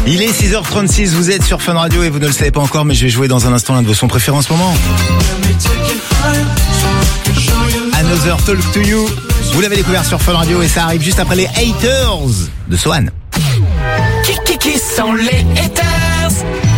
Il est 6h36, vous êtes sur Fun Radio et vous ne le savez pas encore, mais je vais jouer dans un instant l'un de vos sons préférés en ce moment. Another Talk to You. Vous l'avez découvert sur Fun Radio et ça arrive juste après les Haters de Swan. Qui sont les haters?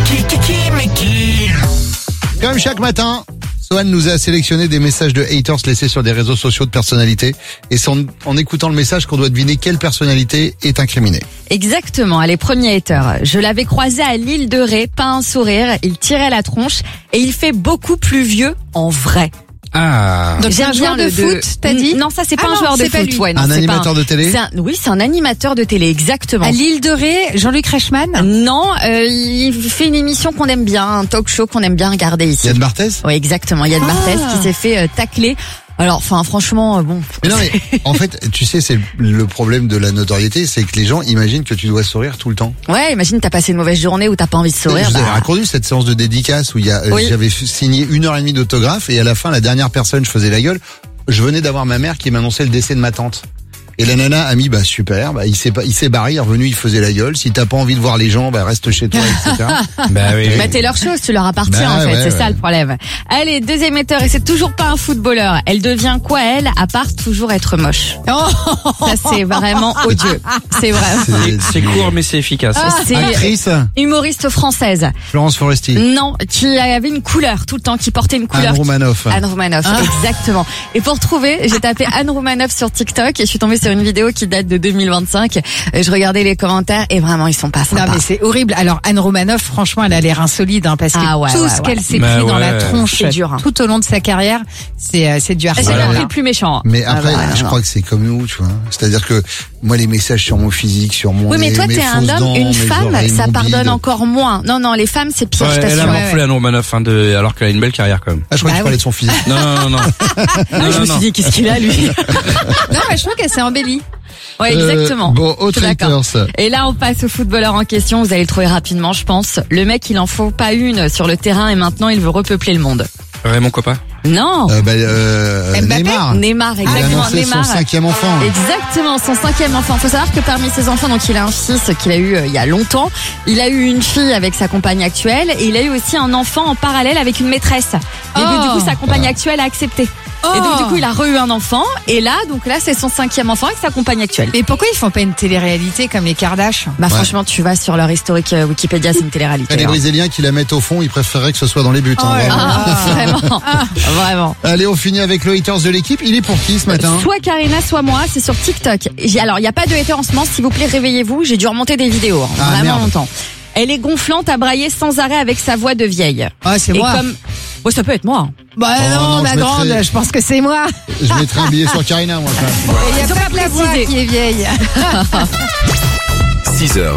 Qui? Comme chaque matin, Swan nous a sélectionné des messages de haters laissés sur des réseaux sociaux de personnalités. Et c'est en écoutant le message qu'on doit deviner quelle personnalité est incriminée. Exactement, allez, premier hater. Je l'avais croisé à l'île de Ré, pas un sourire, il tirait la tronche et il fait beaucoup plus vieux en vrai. Ah. Donc c'est un joueur de foot, t'as dit? Non, ça c'est pas un joueur de foot. Ouais, non, un c'est animateur de télé? Oui, c'est un animateur de télé, exactement. À l'île de Ré, Jean-Luc Reichmann? Non, il fait une émission qu'on aime bien, un talk show qu'on aime bien regarder ici. Yann Barthès? Oui, exactement, Yann Barthès qui s'est fait tacler. Alors, franchement, bon. Mais non, mais en fait, tu sais, c'est le problème de la notoriété, c'est que les gens imaginent que tu dois sourire tout le temps. Ouais, imagine t'as passé une mauvaise journée où t'as pas envie de sourire. Vous avez raconté cette séance de dédicace où j'avais signé 1h30 d'autographe et à la fin, la dernière personne, je faisais la gueule. Je venais d'avoir ma mère qui m'annonçait le décès de ma tante. Et la nana a mis, super, il s'est barré, il est revenu, il faisait la gueule. Si t'as pas envie de voir les gens, reste chez toi, etc. Oui. T'es leur chose, tu leur appartiens en fait, c'est ça le problème. Allez, deuxième hater, et c'est toujours pas un footballeur. Elle devient quoi elle, à part toujours être moche? Ça c'est vraiment odieux. C'est vrai. C'est court mais c'est efficace. C'est Actrice? humoriste française. Florence Foresti? Non, qui avait une couleur tout le temps, qui portait une couleur. Anne Romanoff. Anne Romanoff, exactement. Et pour trouver, j'ai tapé Anne Romanoff sur TikTok et je suis tombée sur une vidéo qui date de 2025. Je regardais les commentaires et vraiment ils sont pas sympas. Non mais c'est horrible. Alors Anne Romanoff, franchement, elle a l'air insolide parce que tout ce qu'elle s'est pris dans la tronche dur, tout au long de sa carrière, c'est du harcèlement. C'est le plus méchant. Mais après, je crois que c'est comme nous, tu vois. C'est-à-dire que moi, les messages sur mon physique, sur mon oui, mais nez, toi, mes t'es un fausses homme, dents, une mes femme, oreilles, ça mon pardonne bide. encore moins. Non, les femmes, c'est pire, je Elle a t'assure. morflé Anne Romanoff, alors qu'elle a une belle carrière quand même. Ah, je crois que tu parlais de son physique. Non. Je me suis dit, qu'est-ce qu'il a, lui? Non, mais je trouve qu'elle s'est embellie. Ouais, exactement. Bon, autre haters. Et là, on passe au footballeur en question. Vous allez le trouver rapidement, je pense. Le mec, il en faut pas une sur le terrain et maintenant, il veut repeupler le monde. Raymond Coppa? Non. Neymar. Neymar, Il a exactement. annoncé Neymar. son 5e enfant. Exactement, son 5e enfant. Faut savoir que parmi ses enfants, donc il a un fils qu'il a eu il y a longtemps. Il a eu une fille avec sa compagne actuelle et il a eu aussi un enfant en parallèle avec une maîtresse. Et du coup, sa compagne actuelle a accepté. Et donc du coup, il a re-eu un enfant et là, c'est son 5e enfant avec sa compagne actuelle. Mais pourquoi ils font pas une télé-réalité comme les Kardashians? Franchement, tu vas sur leur historique Wikipédia, c'est une télé-réalité. Les Brésiliens qui la mettent au fond, ils préféreraient que ce soit dans les buts. Vraiment. Allez, on finit avec le haters de l'équipe. Il est pour qui ce matin? Soit Karina, soit moi, c'est sur TikTok. Alors, il n'y a pas de hater en ce moment, s'il vous plaît, réveillez-vous, j'ai dû remonter des vidéos, vraiment longtemps. Elle est gonflante à brailler sans arrêt avec sa voix de vieille. Ah, c'est moi. Ça peut être moi. Non, ma grande, je pense que c'est moi. Je mettrai un billet sur Karina, moi. Il n'y a pas que la voix qui est vieille. 6h,